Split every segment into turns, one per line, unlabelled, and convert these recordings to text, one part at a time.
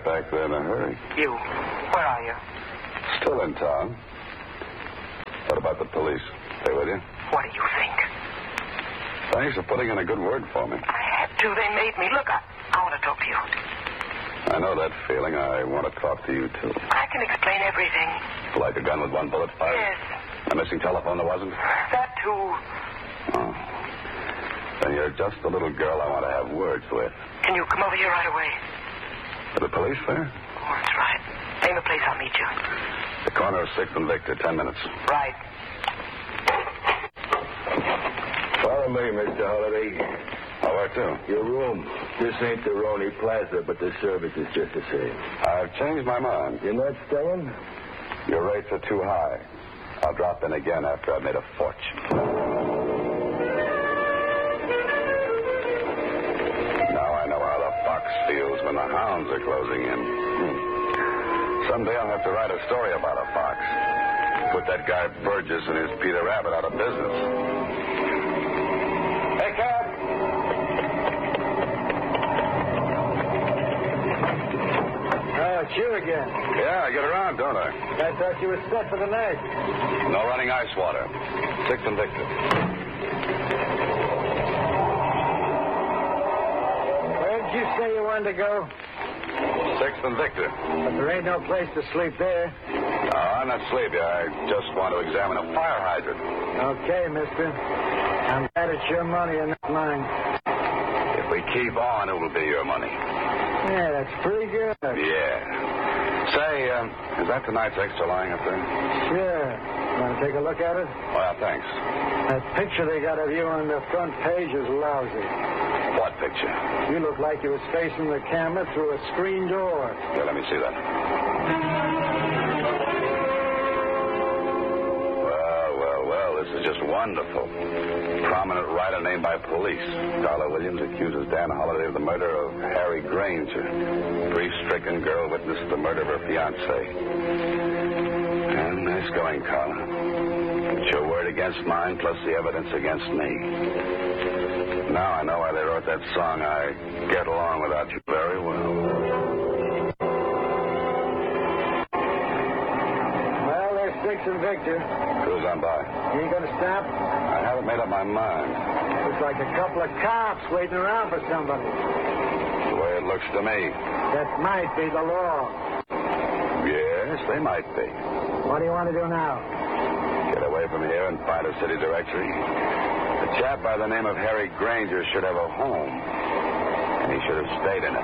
got back there in a hurry.
You. Where are you?
Still in town. What about the police? They with you?
What do you think?
Thanks for putting in a good word for me.
I had to. They made me. Look, I want to talk to you.
I know that feeling. I want to talk to you, too.
I can explain everything.
Like a gun with one bullet fired?
Yes.
A missing telephone there wasn't?
That, too.
Oh. Then you're just the little girl I want to have words with.
Can you come over here right away?
Are the police there?
Oh, that's right. Name the place. I'll meet you.
The corner of 6th and Victor, 10 minutes.
Right.
Follow me, Mr. Holliday.
Oh, where to?
Your room. This ain't the Roney Plaza, but the service is just the same.
I've changed my mind.
You're not staying?
Your rates are too high. I'll drop in again after I've made a fortune. Now I know how the fox feels when the hounds are closing in. Someday I'll have to write a story about a fox. Put that guy Burgess and his Peter Rabbit out of business. Hey, cab!
Oh, it's you again.
Yeah, I get around, don't I?
I thought you were set for the night.
No running ice water. 6th and Victor.
Where did you say you wanted to go?
6th and Victor.
But there ain't no place to sleep there.
No, I'm not sleepy. I just want to examine a fire hydrant.
Okay, mister. I'm glad it's your money and not mine.
If we keep on, it will be your money.
Yeah, that's pretty good.
Yeah. Say, is that tonight's extra lying up there?
Sure. Want to take a look at it?
Well, thanks.
That picture they got of you on the front page is lousy.
What picture?
You look like you was facing the camera through a screen door.
Yeah, let me see that. Well, this is just wonderful. Prominent writer named by police. Darla Williams accuses Dan Holliday of the murder of Harry Granger. Grief-stricken girl witnessed the murder of her fiancé. And nice going, Carla. It's your word against mine, plus the evidence against me. Now I know why they wrote that song, I Get Along Without You very well.
Well, there's 6th and Victor.
Cruise on by.
You ain't going to stop?
I haven't made up my mind.
Looks like a couple of cops waiting around for somebody.
The way it looks to me.
That might be the law.
Yes, they might be.
What do you want to do now?
Get away from here and find a city directory. A chap by the name of Harry Granger should have a home. And he should have stayed in it.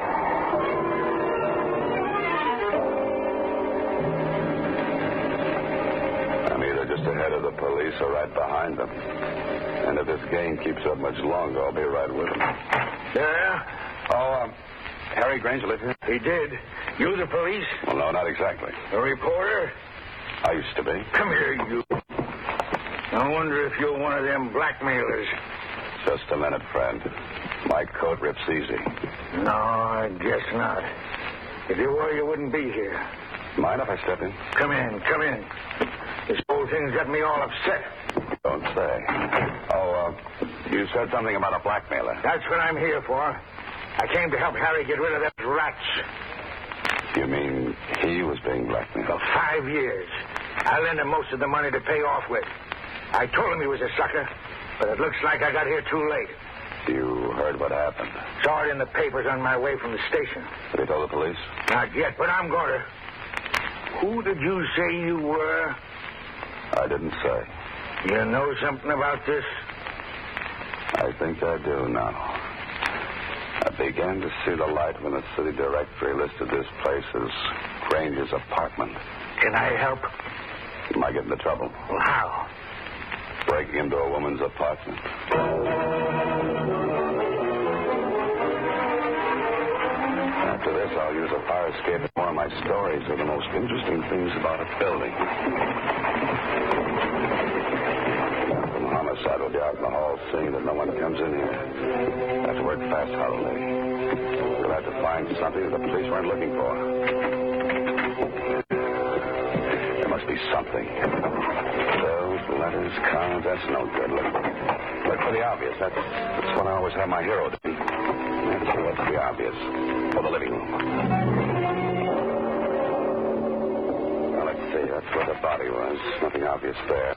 I'm either just ahead of the police or right behind them. And if this game keeps up much longer, I'll be right with them.
Yeah?
Oh, Harry Granger live here?
He did. You the police?
Well, no, not exactly.
A reporter?
I used to be.
Come here, you. I wonder if you're one of them blackmailers.
Just a minute, friend. My coat rips easy.
No, I guess not. If you were, you wouldn't be here.
Mind if I step in?
Come in, come in. This whole thing's got me all upset.
Don't say. Oh, you said something about a blackmailer.
That's what I'm here for. I came to help Harry get rid of those rats.
You mean he was being blackmailed?
For 5 years. I lent him most of the money to pay off with. I told him he was a sucker, but it looks like I got here too late.
You heard what happened?
Saw it in the papers on my way from the station.
Have you told the police?
Not yet, but I'm going to. Who did you say you were?
I didn't say.
You know something about this?
I think I do now. I began to see the light when the city directory listed this place as Granger's apartment.
Can I help?
You might get into trouble.
Well, how?
Breaking into a woman's apartment. After this, I'll use a fire escape in one of my stories of the most interesting things about a building. From homicide will be out in the hall seeing that no one comes in here. Have to work fast, Holliday. We'll have to find something that the police weren't looking for. There must be something. Those letters, cards, that's no good. Look for the obvious. That's what I always have my hero do. Let's see what's the obvious. For the living room. Well, let's see. That's where the body was. Nothing obvious there.